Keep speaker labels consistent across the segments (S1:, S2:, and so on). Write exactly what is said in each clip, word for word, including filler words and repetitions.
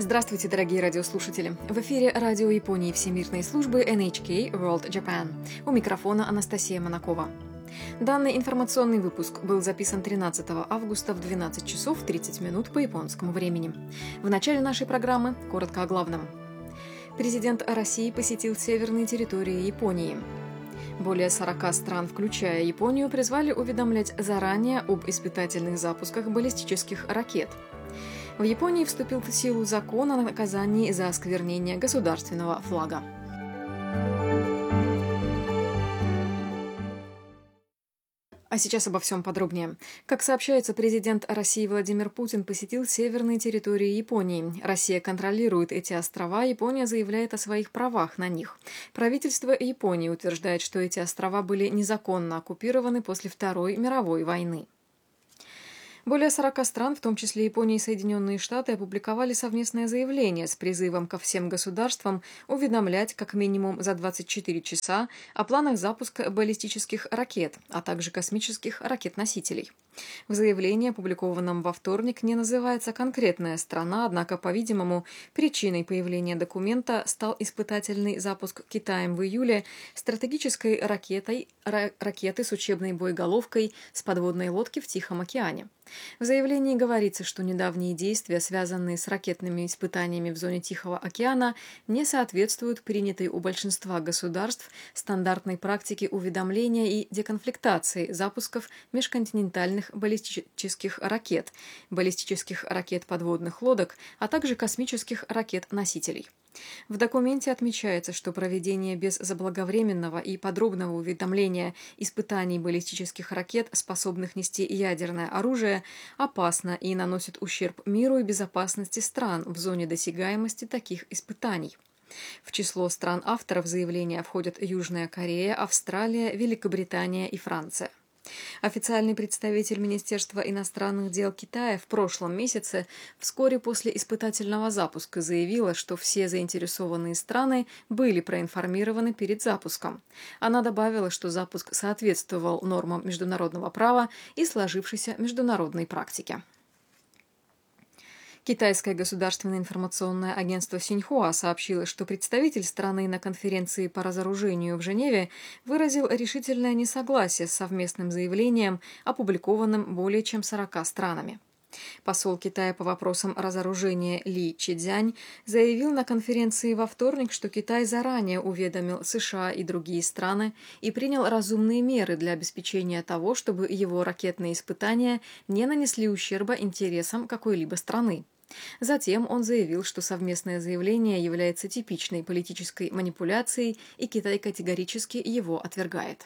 S1: Здравствуйте, дорогие радиослушатели! В эфире радио Японии Всемирной службы эн эйч кей World Japan. У микрофона Анастасия Монакова. Данный информационный выпуск был записан тринадцатого августа в двенадцать часов тридцать минут по японскому времени. В начале нашей программы коротко о главном. Президент России посетил северные территории Японии. Более сорока стран, включая Японию, призвали уведомлять заранее об испытательных запусках баллистических ракет. В Японии вступил в силу закон о наказании за осквернение государственного флага. А сейчас обо всем подробнее. Как сообщается, президент России Владимир Путин посетил северные территории Японии. Россия контролирует эти острова, Япония заявляет о своих правах на них. Правительство Японии утверждает, что эти острова были незаконно оккупированы после Второй мировой войны. Более сорока стран, в том числе Япония и Соединенные Штаты, опубликовали совместное заявление с призывом ко всем государствам уведомлять как минимум за двадцать четыре часа о планах запуска баллистических ракет, а также космических ракет-носителей. В заявлении, опубликованном во вторник, не называется конкретная страна, однако, по-видимому, причиной появления документа стал испытательный запуск Китаем в июле стратегической ракетой, ра- ракеты с учебной боеголовкой с подводной лодки в Тихом океане. В заявлении говорится, что недавние действия, связанные с ракетными испытаниями в зоне Тихого океана, не соответствуют принятой у большинства государств стандартной практике уведомления и деконфликтации запусков межконтинентальных баллистических ракет, баллистических ракет подводных лодок, а также космических ракет-носителей. В документе отмечается, что проведение без заблаговременного и подробного уведомления испытаний баллистических ракет, способных нести ядерное оружие, опасно и наносит ущерб миру и безопасности стран в зоне досягаемости таких испытаний. В число стран-авторов заявления входят Южная Корея, Австралия, Великобритания и Франция. Официальный представитель Министерства иностранных дел Китая в прошлом месяце, вскоре после испытательного запуска, заявила, что все заинтересованные страны были проинформированы перед запуском. Она добавила, что запуск соответствовал нормам международного права и сложившейся международной практике. Китайское государственное информационное агентство Синьхуа сообщило, что представитель страны на конференции по разоружению в Женеве выразил решительное несогласие с совместным заявлением, опубликованным более чем сорока странами. Посол Китая по вопросам разоружения Ли Чжэцзянь заявил на конференции во вторник, что Китай заранее уведомил США и другие страны и принял разумные меры для обеспечения того, чтобы его ракетные испытания не нанесли ущерба интересам какой-либо страны. Затем он заявил, что совместное заявление является типичной политической манипуляцией, и Китай категорически его отвергает.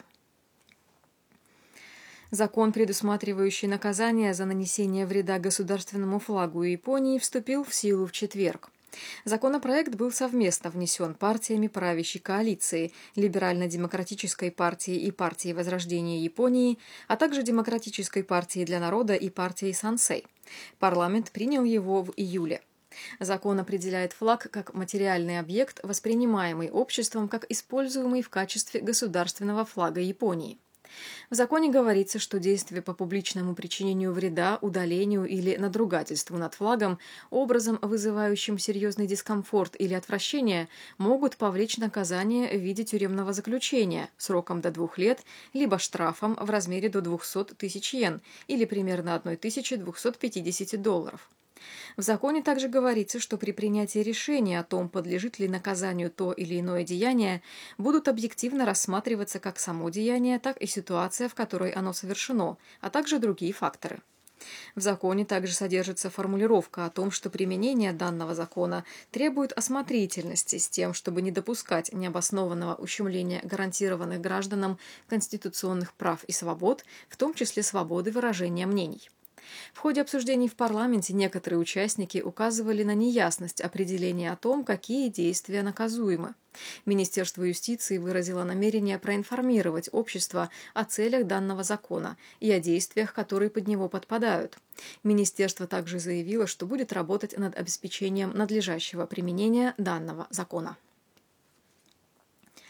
S1: Закон, предусматривающий наказание за нанесение вреда государственному флагу Японии, вступил в силу в четверг. Законопроект был совместно внесен партиями правящей коалиции, Либерально-демократической партией и партией Возрождения Японии, а также Демократической партией для народа и партией Сансэй. Парламент принял его в июле. Закон определяет флаг как материальный объект, воспринимаемый обществом как используемый в качестве государственного флага Японии. В законе говорится, что действия по публичному причинению вреда, удалению или надругательству над флагом, образом вызывающим серьезный дискомфорт или отвращение, могут повлечь наказание в виде тюремного заключения сроком до двух лет, либо штрафом в размере до двухсот тысяч йен или примерно тысячи двухсот пятидесяти долларов. В законе также говорится, что при принятии решения о том, подлежит ли наказанию то или иное деяние, будут объективно рассматриваться как само деяние, так и ситуация, в которой оно совершено, а также другие факторы. В законе также содержится формулировка о том, что применение данного закона требует осмотрительности с тем, чтобы не допускать необоснованного ущемления гарантированных гражданам конституционных прав и свобод, в том числе свободы выражения мнений. В ходе обсуждений в парламенте некоторые участники указывали на неясность определения о том, какие действия наказуемы. Министерство юстиции выразило намерение проинформировать общество о целях данного закона и о действиях, которые под него подпадают. Министерство также заявило, что будет работать над обеспечением надлежащего применения данного закона.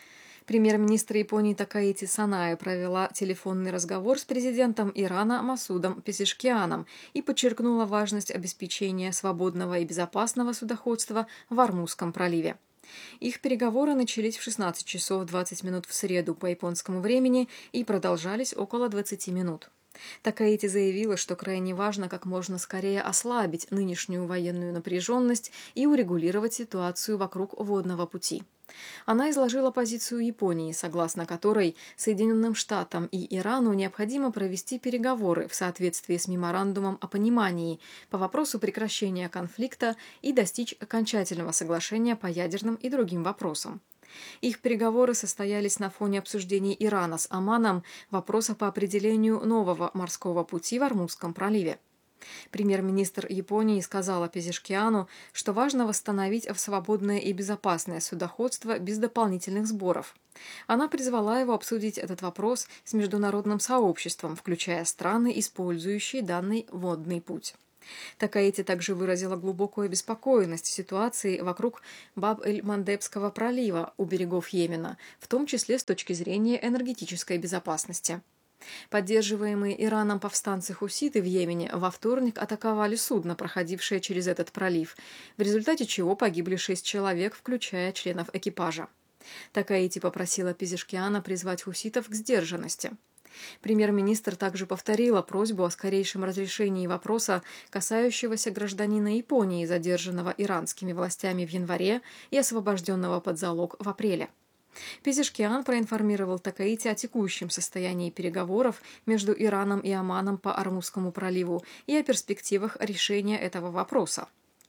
S1: Премьер-министр Японии Такаити Санае провела телефонный разговор с президентом Ирана Масудом Пезешкианом и подчеркнула важность обеспечения свободного и безопасного судоходства в Ормузском проливе. Их переговоры начались в шестнадцать часов двадцать минут в среду по японскому времени и продолжались около двадцати минут. Такаити заявила, что крайне важно как можно скорее ослабить нынешнюю военную напряженность и урегулировать ситуацию вокруг водного пути. Она изложила позицию Японии, согласно которой Соединенным Штатам и Ирану необходимо провести переговоры в соответствии с меморандумом о понимании по вопросу прекращения конфликта и достичь окончательного соглашения по ядерным и другим вопросам. Их переговоры состоялись на фоне обсуждений Ирана с Оманом вопроса по определению нового морского пути в Ормузском проливе. Премьер-министр Японии сказала Пезешкиану, что важно восстановить свободное и безопасное судоходство без дополнительных сборов. Она призвала его обсудить этот вопрос с международным сообществом, включая страны, использующие данный водный путь. Такаити также выразила глубокую обеспокоенность ситуации вокруг Баб-эль-Мандебского пролива у берегов Йемена, в том числе с точки зрения энергетической безопасности. Поддерживаемые Ираном повстанцы-хуситы в Йемене во вторник атаковали судно, проходившее через этот пролив, в результате чего погибли шесть человек, включая членов экипажа. Такаити попросила Пезешкиана призвать хуситов к сдержанности. Премьер-министр также повторила просьбу о скорейшем разрешении вопроса, касающегося гражданина Японии, задержанного иранскими властями в январе и освобожденного под залог в апреле. Пезешкиан проинформировал Такаити о текущем состоянии переговоров между Ираном и Оманом по Ормузскому проливу и о перспективах решения этого вопроса.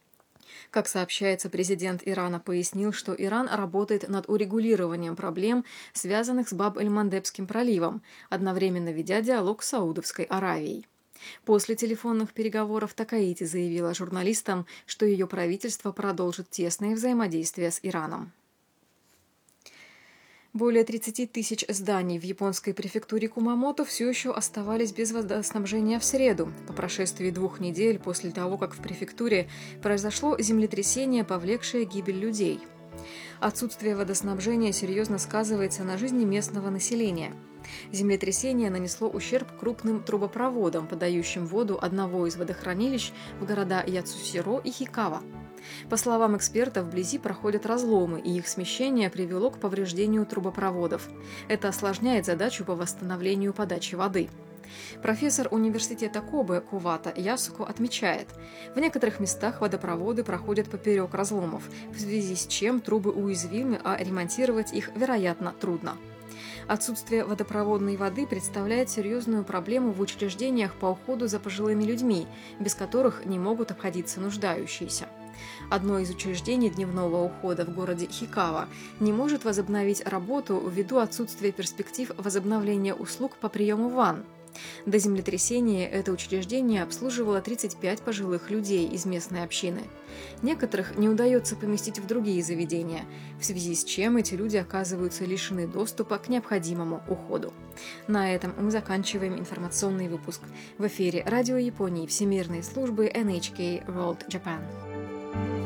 S1: Как сообщается, президент Ирана пояснил, что Иран работает над урегулированием проблем, связанных с Баб-эль-Мандебским проливом, одновременно ведя диалог с Саудовской Аравией. После телефонных переговоров Такаити заявила журналистам, что ее правительство продолжит тесное взаимодействие с Ираном. Более тридцати тысяч зданий в японской префектуре Кумамото все еще оставались без водоснабжения в среду, по прошествии двух недель после того, как в префектуре произошло землетрясение, повлекшее гибель людей. Отсутствие водоснабжения серьезно сказывается на жизни местного населения. Землетрясение нанесло ущерб крупным трубопроводам, подающим воду одного из водохранилищ в города Яцусиро и Хикава. По словам экспертов, вблизи проходят разломы, и их смещение привело к повреждению трубопроводов. Это осложняет задачу по восстановлению подачи воды. Профессор университета Кобе Кувата Ясуко отмечает, в некоторых местах водопроводы проходят поперек разломов, в связи с чем трубы уязвимы, а ремонтировать их, вероятно, трудно. Отсутствие водопроводной воды представляет серьезную проблему в учреждениях по уходу за пожилыми людьми, без которых не могут обходиться нуждающиеся. Одно из учреждений дневного ухода в городе Хикава не может возобновить работу ввиду отсутствия перспектив возобновления услуг по приему ванн. До землетрясения это учреждение обслуживало тридцать пять пожилых людей из местной общины. Некоторых не удается поместить в другие заведения, в связи с чем эти люди оказываются лишены доступа к необходимому уходу. На этом мы заканчиваем информационный выпуск. В эфире Радио Японии Всемирной службы эн эйч кей World Japan.